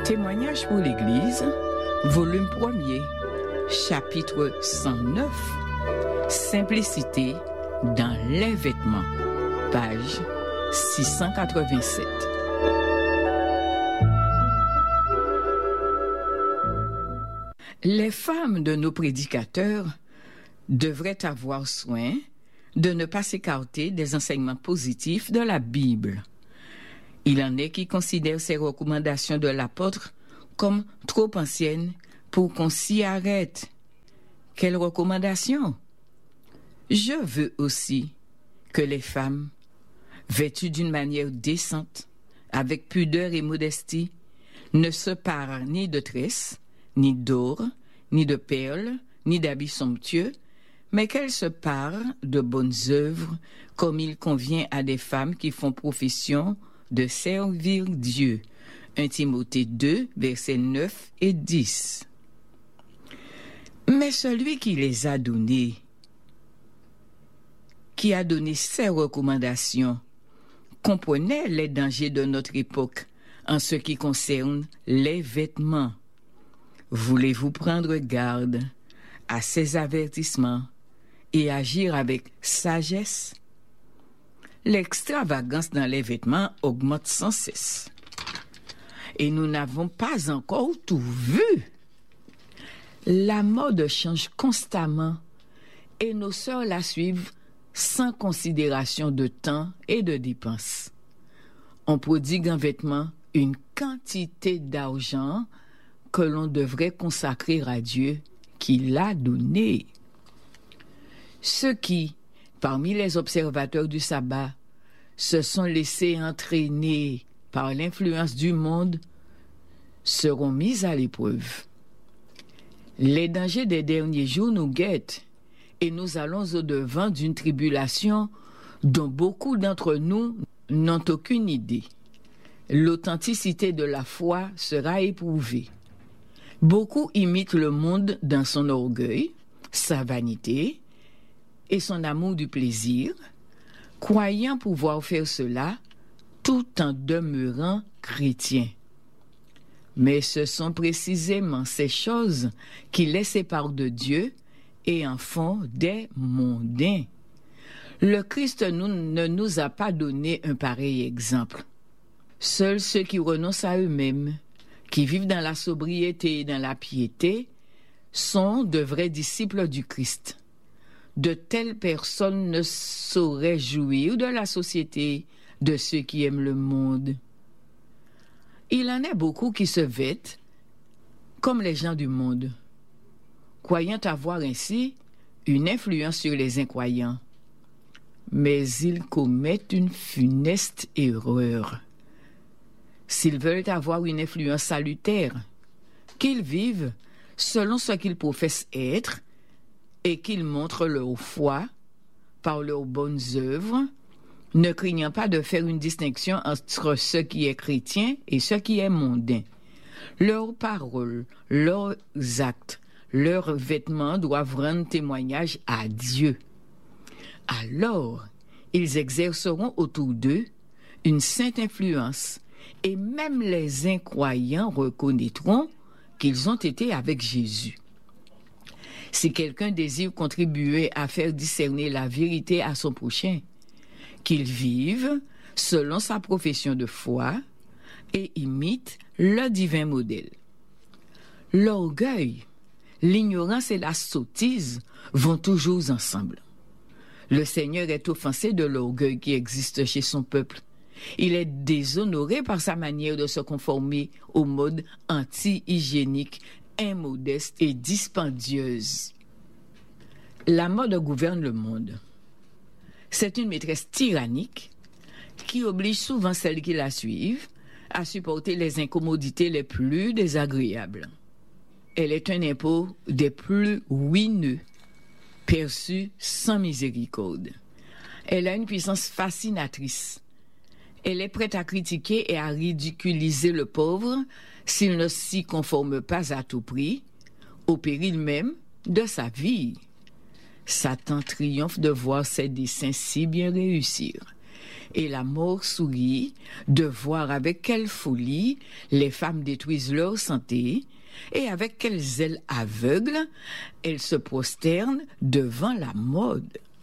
Témoignage pour l'Église, volume 1er, chapitre 109, Simplicité dans les vêtements, page 687. Les femmes de nos prédicateurs devraient avoir soin de ne pas s'écarter des enseignements positifs de la Bible. Il en est qui considèrent ces recommandations de l'apôtre comme trop anciennes pour qu'on s'y arrête. Quelles recommandations? Je veux aussi que les femmes, vêtues d'une manière décente, avec pudeur et modestie, ne se parent ni de tresses, ni d'or, ni de perles, ni d'habits somptueux, mais qu'elles se parent de bonnes œuvres, comme il convient à des femmes qui font profession de servir Dieu. 1 Timothée 2, versets 9 et 10. Mais celui qui les a donnés, qui a donné ces recommandations, comprenait les dangers de notre époque en ce qui concerne les vêtements. Voulez-vous prendre garde à ces avertissements et agir avec sagesse? L'extravagance dans les vêtements augmente sans cesse. Et nous n'avons pas encore tout vu. La mode change constamment et nos sœurs la suivent sans considération de temps et de dépenses. On prodigue en vêtements une quantité d'argent que l'on devrait consacrer à Dieu qui l'a donné. Ceux qui, parmi les observateurs du sabbat, se sont laissés entraîner par l'influence du monde, seront mis à l'épreuve. Les dangers des derniers jours nous guettent et nous allons au-devant d'une tribulation dont beaucoup d'entre nous n'ont aucune idée. L'authenticité de la foi sera éprouvée. Beaucoup imitent le monde dans son orgueil, sa vanité et son amour du plaisir, croyant pouvoir faire cela tout en demeurant chrétiens. Mais ce sont précisément ces choses qui les séparent de Dieu et en font des mondains. Le Christ ne nous a pas donné un pareil exemple. Seuls ceux qui renoncent à eux-mêmes, qui vivent dans la sobriété et dans la piété, sont de vrais disciples du Christ. De telles personnes ne sauraient jouir de la société de ceux qui aiment le monde. Il en est beaucoup qui se vêtent comme les gens du monde, croyant avoir ainsi une influence sur les incroyants. Mais ils commettent une funeste erreur. S'ils veulent avoir une influence salutaire, qu'ils vivent selon ce qu'ils professent être et qu'ils montrent leur foi par leurs bonnes œuvres, ne craignant pas de faire une distinction entre ce qui est chrétien et ce qui est mondain. Leurs paroles, leurs actes, leurs vêtements doivent rendre témoignage à Dieu. Alors, ils exerceront autour d'eux une sainte influence et même les incroyants reconnaîtront qu'ils ont été avec Jésus. Si quelqu'un désire contribuer à faire discerner la vérité à son prochain, qu'il vive selon sa profession de foi et imite le divin modèle. L'orgueil, l'ignorance et la sottise vont toujours ensemble. Le Seigneur est offensé de l'orgueil qui existe chez son peuple. Il est déshonoré par sa manière de se conformer aux modes anti-hygiéniques, immodestes et dispendieuses. La mode gouverne le monde. C'est une maîtresse tyrannique qui oblige souvent celles qui la suivent à supporter les incommodités les plus désagréables. Elle est un impôt des plus ruineux, perçu sans miséricorde. Elle a une puissance fascinatrice. Elle est prête à critiquer et à ridiculiser le pauvre s'il ne s'y conforme pas à tout prix, au péril même de sa vie. Satan triomphe de voir ses desseins si bien réussir. Et la mort sourit de voir avec quelle folie les femmes détruisent leur santé et avec quelles ailes aveugles elles se prosternent devant la mode.